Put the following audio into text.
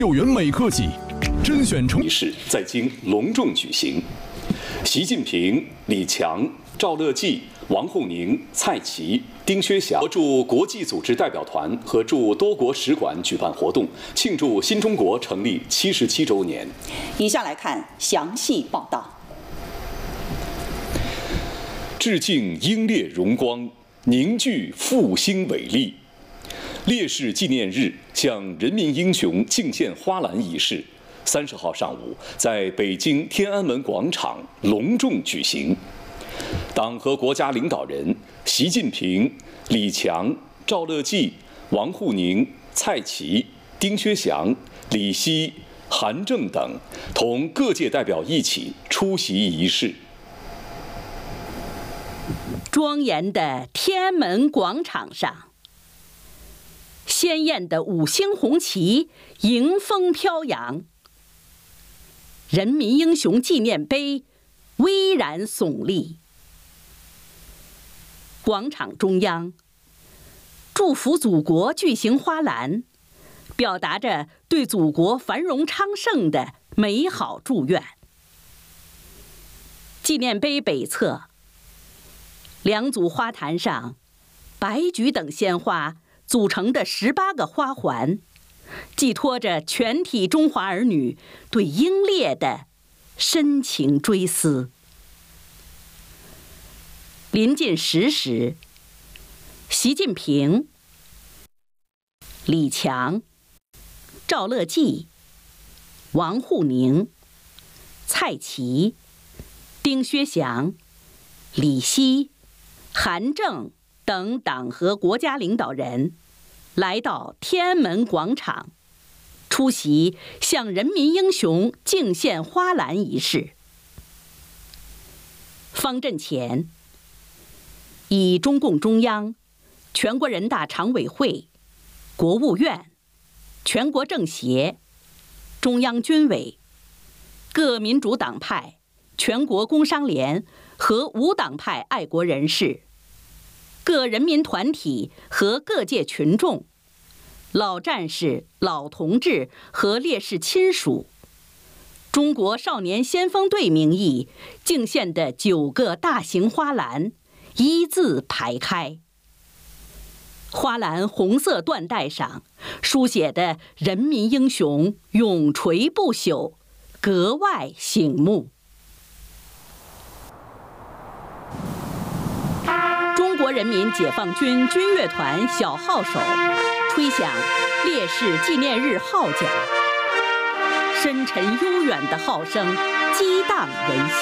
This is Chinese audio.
6元美科技甄选仪式在京隆重举行，习近平、李强、赵乐际、王沪宁、蔡奇、丁薛祥驻国际组织代表团和驻多国使馆举办活动，庆祝新中国成立77周年。 以下来看详细报道。 致敬英烈荣光，凝聚复兴伟力。烈士纪念日向人民英雄敬献花篮仪式30号上午在北京天安门广场隆重举行。党和国家领导人习近平、李强、赵乐际、王沪宁、蔡奇、丁薛祥、李希、韩正等同各界代表一起出席仪式。 庄严的天安门广场上，鲜艳的5星红旗迎风飘扬，人民英雄纪念碑巍然耸立。广场中央，祝福祖国巨型花篮，表达着对祖国繁荣昌盛的美好祝愿。纪念碑北侧，2组花坛上，白菊等鲜花组成的18个花环，寄托着全体中华儿女对英烈的深情追思。临近10时，习近平、李强、赵乐际、王沪宁、蔡奇、丁薛祥、李希、韩正等党和国家领导人来到天安门广场，出席向人民英雄敬献花篮仪式。方阵前，以中共中央、全国人大常委会、国务院、全国政协、中央军委、各民主党派、全国工商联和无党派爱国人士、各人民团体和各界群众、老战士、老同志和烈士亲属，中国少年先锋队名义敬献的9个大型花篮一字排开。花篮红色缎带上书写的人民英雄永垂不朽，格外醒目。中国人民解放军军乐团小号手吹响烈士纪念日号角，深沉悠远的号声激荡人心。